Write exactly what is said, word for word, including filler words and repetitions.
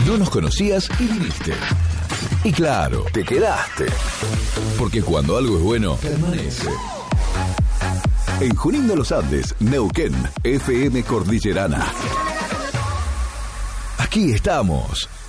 No nos conocías y viniste. Y claro, te quedaste. Porque cuando algo es bueno, permanece. En Junín de los Andes, Neuquén, F M Cordillerana. Aquí estamos.